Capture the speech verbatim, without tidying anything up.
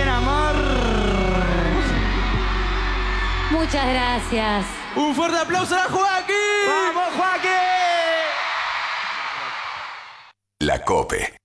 buen amor. Muchas gracias. Un fuerte aplauso a Joaquín. ¡Vamos, Joaquín! La COPE.